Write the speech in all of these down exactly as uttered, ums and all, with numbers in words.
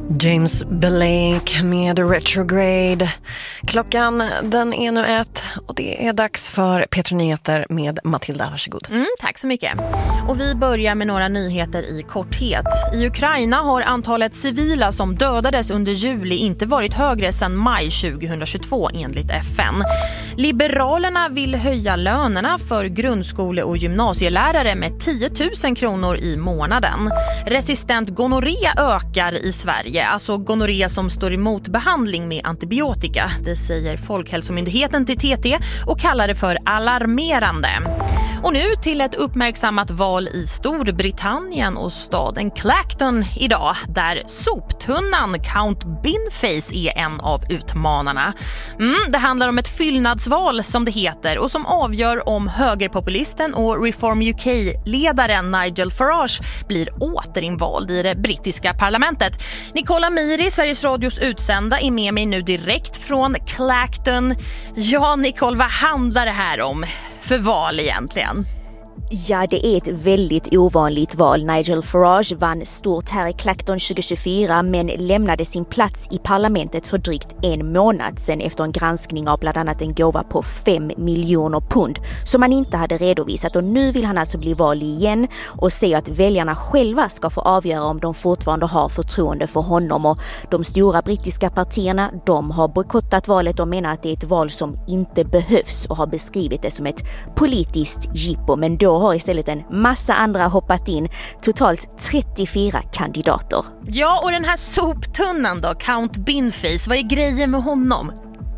James Blake med Retrograde. Klockan den är nu ett och det är dags för P tre Nyheter med Matilda. Varsågod. Mm, tack så mycket. Och vi börjar med några nyheter i korthet. I Ukraina har antalet civila som dödades under juli inte varit högre sedan maj tjugohundratjugotvå enligt F N. Liberalerna vill höja lönerna för grundskole- och gymnasielärare med tio tusen kronor i månaden. Resistent gonorré ökar i Sverige, alltså gonorré som står emot behandling med antibiotika. Det säger Folkhälsomyndigheten till T T och kallar det för alarmerande. Och nu till ett uppmärksammat val i Storbritannien och staden Clacton idag, där soptunnan Count Binface är en av utmanarna. Mm, det handlar om ett fyllnadsval som det heter och som avgör om högerpopulisten och Reform U K-ledaren Nigel Farage blir återinvald i det brittiska parlamentet. Nicole Amiri, Sveriges Radios utsända, är med mig nu direkt från Clacton. Ja, Nicole, vad handlar det här om för val egentligen? Ja, det är ett väldigt ovanligt val. Nigel Farage vann stort här i Clacton tjugohundratjugofyra men lämnade sin plats i parlamentet för drygt en månad sedan efter en granskning av bland annat en gåva på fem miljoner pund som han inte hade redovisat. Och nu vill han alltså bli vald igen och se att väljarna själva ska få avgöra om de fortfarande har förtroende för honom. Och de stora brittiska partierna, de har bojkottat valet och menar att det är ett val som inte behövs och har beskrivit det som ett politiskt jippo. Men då har istället en massa andra hoppat in, totalt trettiofyra kandidater. Ja, och den här soptunnan då, Count Binface, vad är grejen med honom?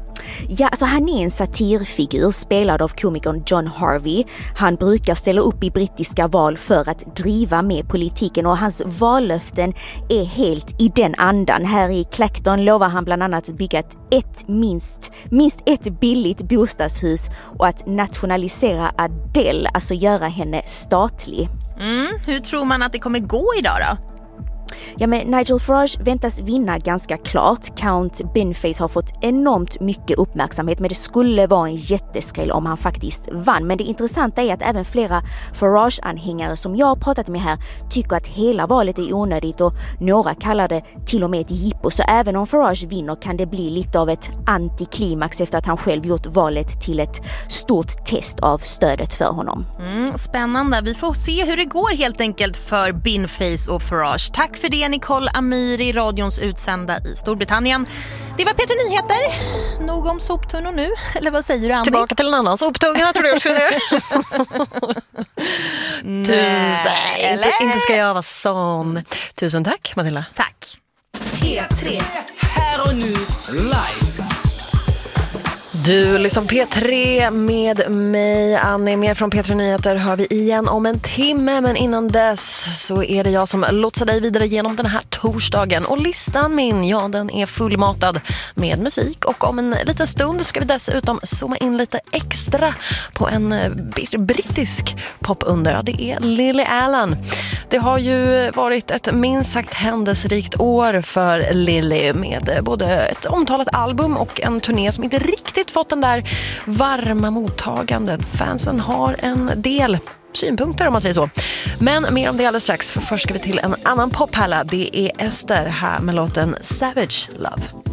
Ja, alltså han är en satirfigur spelad av komikern John Harvey. Han brukar ställa upp i brittiska val för att driva med politiken och hans vallöften är helt i den andan. Här i Clacton lovar han bland annat att bygga ett, ett minst, minst ett billigt bostadshus och att nationalisera Adele, alltså göra henne statlig. Mm, hur tror man att det kommer gå idag då? Ja, men Nigel Farage väntas vinna ganska klart. Count Binface har fått enormt mycket uppmärksamhet, men det skulle vara en jätteskräll om han faktiskt vann. Men det intressanta är att även flera Farage-anhängare som jag har pratat med här tycker att hela valet är onödigt och några kallar det till och med ett jippo. Så även om Farage vinner kan det bli lite av ett antiklimax efter att han själv gjort valet till ett stort test av stödet för honom. Mm, spännande. Vi får se hur det går helt enkelt för Binface och Farage. Tack för det, Nicole Amiri, radions utsända i Storbritannien. Det var P tre Nyheter. Nog om soptunnor nu, eller vad säger du, Annie? Tillbaka till en annan soptunga, tror jag skulle säga. Nej, inte, inte ska jag vara sån. Tusen tack, Matilda. Tack. P tre, här och nu, live. Du liksom P tre med mig, Annie. Mer från P tre Nyheter hör vi igen om en timme. Men innan dess så är det jag som lotsar dig vidare genom den här torsdagen. Och listan min, ja, den är fullmatad med musik. Och om en liten stund ska vi dessutom zooma in lite extra på en brittisk popunder. Ja, det är Lily Allen. Det har ju varit ett minst sagt händelserikt år för Lily med både ett omtalat album och en turné som inte riktigt fått den där varma mottagandet. Fansen har en del synpunkter om man säger så. Men mer om det alldeles strax. För först ska vi till en annan pophärla. Det är Ester här med låten Savage Love.